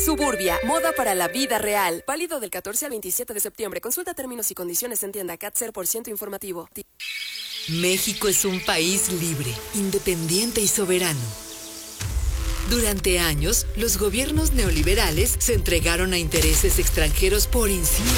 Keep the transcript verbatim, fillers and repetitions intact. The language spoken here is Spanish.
Suburbia, moda para la vida real. Válido del catorce al veintisiete de septiembre. Consulta términos y condiciones en tienda C A T cero por ciento informativo. México es un país libre, independiente y soberano. Durante años, los gobiernos neoliberales se entregaron a intereses extranjeros por encima